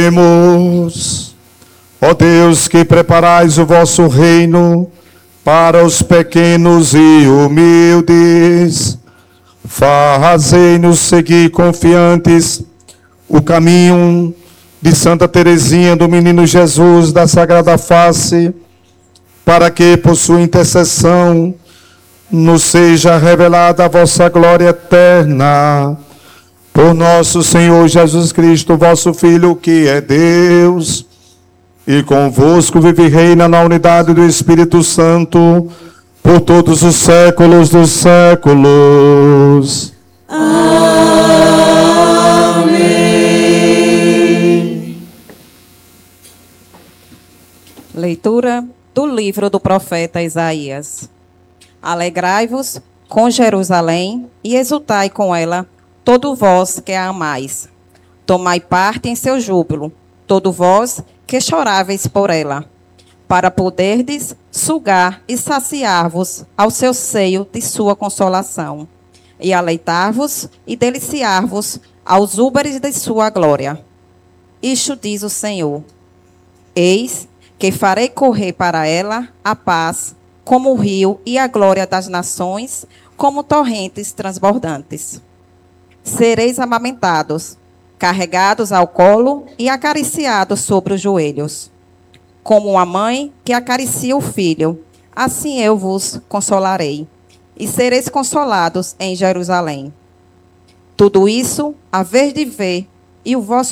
Oremos. Ó Deus, que preparais o vosso reino para os pequenos e humildes, fazei-nos seguir confiantes o caminho de Santa Teresinha do Menino Jesus da Sagrada Face, para que, por sua intercessão, nos seja revelada a vossa glória eterna. Por nosso Senhor Jesus Cristo, vosso Filho, que é Deus, e convosco vive e reina na unidade do Espírito Santo, por todos os séculos dos séculos. Amém. Leitura do livro do profeta Isaías. Alegrai-vos com Jerusalém e exultai com ela, todo vós que a amais. Tomai parte em seu júbilo, todo vós que choráveis por ela, para poderdes sugar e saciar-vos ao seu seio de sua consolação, e aleitar-vos e deliciar-vos aos úberes de sua glória. Isto diz o Senhor: eis que farei correr para ela a paz, como o rio, e a glória das nações, como torrentes transbordantes. Sereis amamentados, carregados ao colo e acariciados sobre os joelhos. Como uma mãe que acaricia o filho, assim eu vos consolarei, e sereis consolados em Jerusalém. Tudo isso, a vez de ver, e o vosso